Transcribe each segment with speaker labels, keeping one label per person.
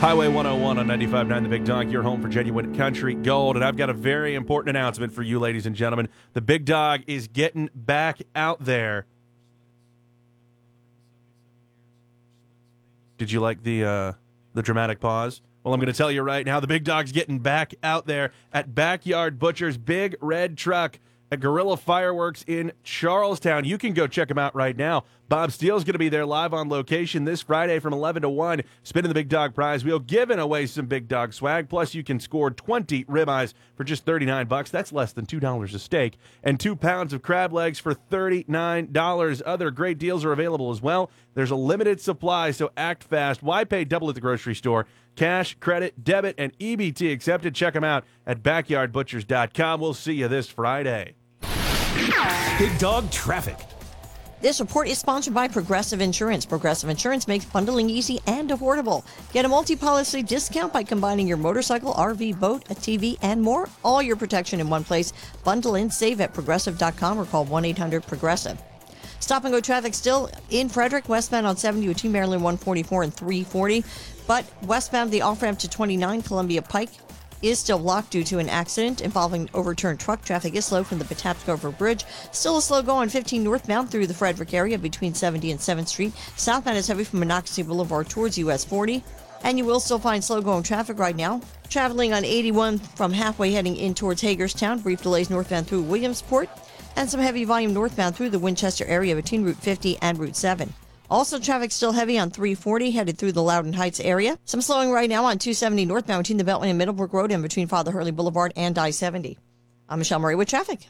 Speaker 1: Highway 101 on 95.9 The Big Dog, your home for genuine country gold. And I've got a very important announcement for you, ladies and gentlemen. The Big Dog is getting back out there. Did you like the dramatic pause? Well, I'm going to tell you right now, the Big Dog's getting back out there at Backyard Butcher's Big Red Truck at Guerrilla Fireworks in Charlestown. You can go check them out right now. Bob Steele's going to be there live on location this Friday from 11 to 1, spinning the Big Dog prize wheel, giving away some Big Dog swag. Plus, you can score 20 ribeyes for just $39. That's less than $2 a steak. And 2 pounds of crab legs for $39. Other great deals are available as well. There's a limited supply, so act fast. Why pay double at the grocery store? Cash, credit, debit, and EBT accepted. Check them out at backyardbutchers.com. We'll see you this Friday.
Speaker 2: Big Dog Traffic.
Speaker 3: This report is sponsored by Progressive Insurance. Progressive Insurance makes bundling easy and affordable. Get a multi-policy discount by combining your motorcycle, RV, boat, a TV, and more. All your protection in one place. Bundle and save at progressive.com or call 1-800-PROGRESSIVE. Stop and go traffic still in Frederick, westbound on 70 between Maryland 144 and 340. But westbound, the off-ramp to 29 Columbia Pike is still blocked due to an accident involving overturned truck. Traffic is slow from the Patapsco Over Bridge. Still a slow go on 15 northbound through the Frederick area between 70 and 7th Street. Southbound is heavy from Monocacy Boulevard towards US 40. And you will still find slow going traffic right now. Traveling on 81 from halfway heading in towards Hagerstown. Brief delays northbound through Williamsport. And some heavy volume northbound through the Winchester area between Route 50 and Route 7. Also, traffic still heavy on 340 headed through the Loudon Heights area. Some slowing right now on 270 northbound between the Beltway and Middlebrook Road and between Father Hurley Boulevard and I-70. I'm Michelle Murray with traffic.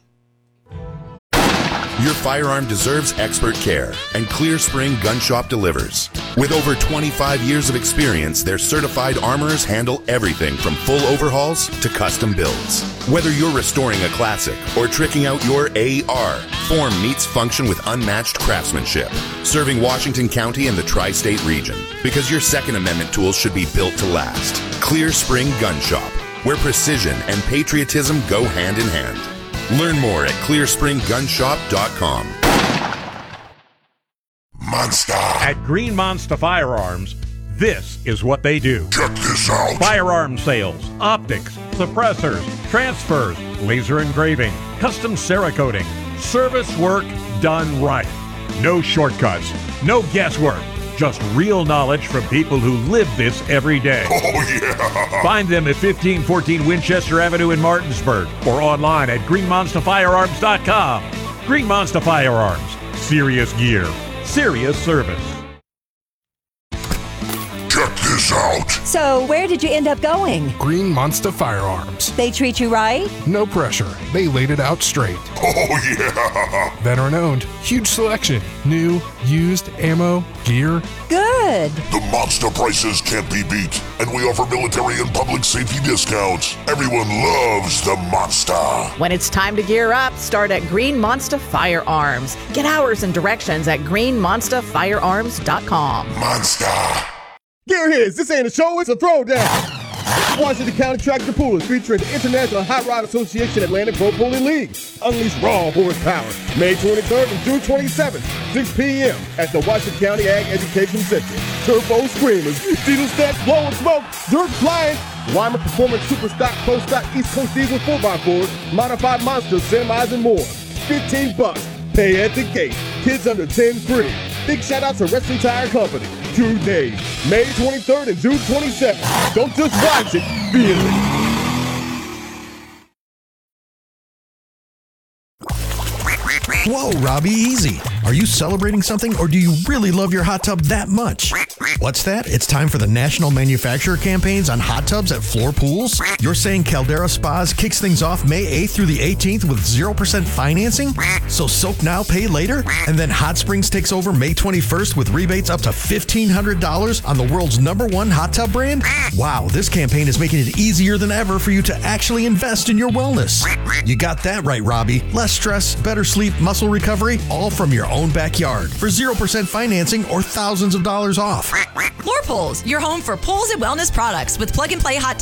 Speaker 4: Your firearm deserves expert care, and Clear Spring Gun Shop delivers. With over 25 years of experience, their certified armorers handle everything from full overhauls to custom builds. Whether you're restoring a classic or tricking out your AR, form meets function with unmatched craftsmanship. Serving Washington County and the tri-state region, because your Second Amendment tools should be built to last. Clear Spring Gun Shop, where precision and patriotism go hand in hand. Learn more at clearspringgunshop.com.
Speaker 5: Monster.
Speaker 6: At Green Monster Firearms, this is what they do.
Speaker 5: Check this out.
Speaker 6: Firearm sales, optics, suppressors, transfers, laser engraving, custom Cerakoting, service work done right. No shortcuts, no guesswork. Just real knowledge from people who live this every day.
Speaker 5: Oh, yeah.
Speaker 6: Find them at 1514 Winchester Avenue in Martinsburg or online at greenmonsterfirearms.com. Green Monster Firearms. Serious gear. Serious service.
Speaker 5: Check this out.
Speaker 7: So, where did you end up going?
Speaker 8: Green Monster Firearms.
Speaker 7: They treat you right?
Speaker 8: No pressure. They laid it out straight.
Speaker 5: Oh, yeah.
Speaker 8: Veteran owned. Huge selection. New, used, ammo, gear.
Speaker 7: Good.
Speaker 5: The monster prices can't be beat, and we offer military and public safety discounts. Everyone loves the monster.
Speaker 9: When it's time to gear up, start at Green Monster Firearms. Get hours and directions at greenmonsterfirearms.com.
Speaker 5: Monster.
Speaker 10: Gearheads, this ain't a show, it's a throwdown. Washington County Tractor Pull is featuring the International Hot Rod Association Atlantic Pro Pulling League. Unleash raw horsepower. May 23rd and June 27th, 6 p.m. at the Washington County Ag Education Center. Turbo Screamers, diesel stacks blowing smoke, dirt flying, Weimer Performance Super Stock, Pro Stock, East Coast Diesel 4x4s, modified monsters, semis, and more. $15. Pay at the gate. Kids under 10 free. Big shout out to Wrestling Tire Company. 2 days, May 23rd and June 27th. Don't just watch it, feel it.
Speaker 11: Whoa, Robbie, easy. Are you celebrating something, or do you really love your hot tub that much? What's that? It's time for the National Manufacturer Campaigns on hot tubs at Floor Pools? You're saying Caldera Spas kicks things off May 8th through the 18th with 0% financing? So soak now, pay later? And then Hot Springs takes over May 21st with rebates up to $1,500 on the world's #1 hot tub brand? Wow, this campaign is making it easier than ever for you to actually invest in your wellness. You got that right, Robbie. Less stress, better sleep, muscle recovery, all from your own backyard for 0% financing or thousands of dollars off.
Speaker 12: Floor Pools, your home for pools and wellness products with plug-and-play hot